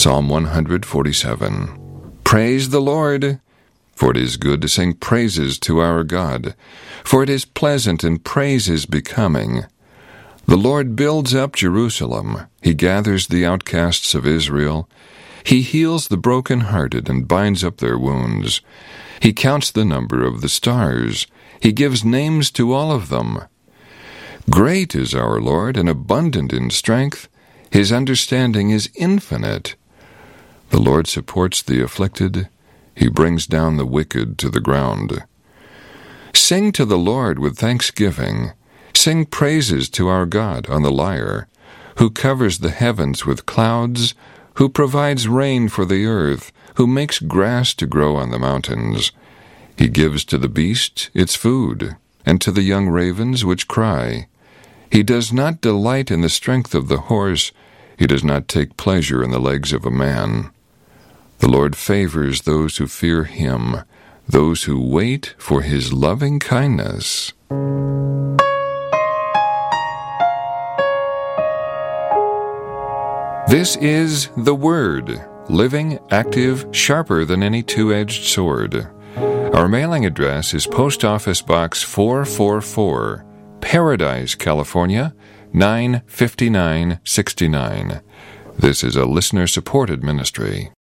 Psalm 147. Praise the Lord, for it is good to sing praises to our God, for it is pleasant and praise is becoming. The Lord builds up Jerusalem. He gathers the outcasts of Israel. He heals the broken-hearted and binds up their wounds. He counts the number of the stars. He gives names to all of them. Great is our Lord and abundant in strength. His understanding is infinite. The Lord supports the afflicted. He brings down the wicked to the ground. Sing to the Lord with thanksgiving. Sing praises to our God on the lyre, who covers the heavens with clouds, who provides rain for the earth, who makes grass to grow on the mountains. He gives to the beast its food, and to the young ravens which cry. He does not delight in the strength of the horse. He does not take pleasure in the legs of a man. The Lord favors those who fear him, those who wait for his loving kindness. This is the Word, living, active, sharper than any two-edged sword. Our mailing address is Post Office Box 444, Paradise, California, 95969. This is a listener-supported ministry.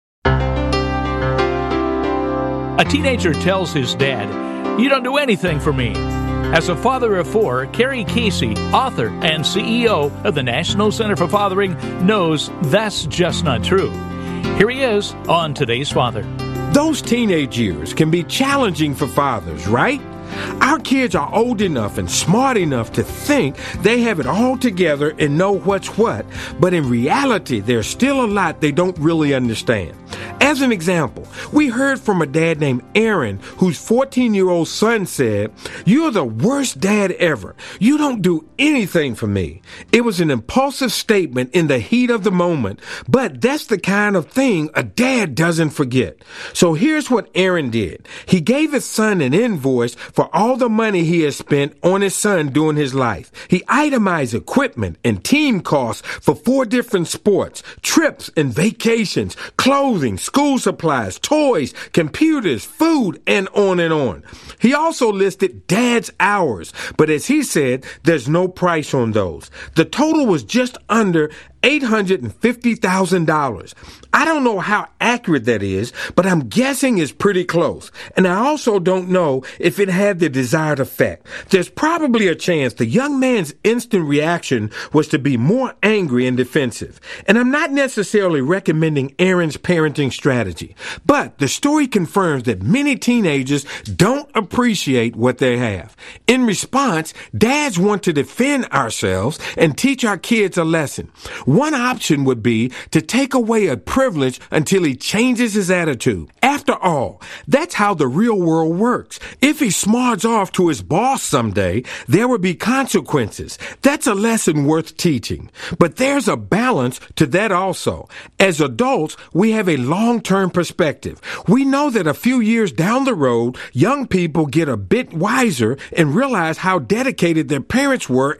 A teenager tells his dad, "You don't do anything for me." As a father of four, Kerry Casey, author and CEO of the National Center for Fathering, knows that's just not true. Here he is on Today's Father. Those teenage years can be challenging for fathers, right? Our kids are old enough and smart enough to think they have it all together and know what's what, but in reality, there's still a lot they don't really understand. As an example, we heard from a dad named Aaron, whose 14-year-old son said, "You're the worst dad ever. You don't do anything for me." It was an impulsive statement in the heat of the moment, but that's the kind of thing a dad doesn't forget. So here's what Aaron did. He gave his son an invoice for all the money he has spent on his son during his life. He itemized equipment and team costs for 4 different sports, trips and vacations, clothing, school supplies, toys, computers, food, and on and on. He also listed dad's hours, but as he said, there's no price on those. The total was just under $850,000. I don't know how accurate that is, but I'm guessing it's pretty close. And I also don't know if it had the desired effect. There's probably a chance the young man's instant reaction was to be more angry and defensive. And I'm not necessarily recommending Aaron's parenting strategy, but the story confirms that many teenagers don't appreciate what they have. In response, dads want to defend ourselves and teach our kids a lesson. One option would be to take away a privilege until he changes his attitude. After all, that's how the real world works. If he smarts off to his boss someday, there will be consequences. That's a lesson worth teaching. But there's a balance to that also. As adults, we have a long-term perspective. We know that a few years down the road, young people get a bit wiser and realize how dedicated their parents were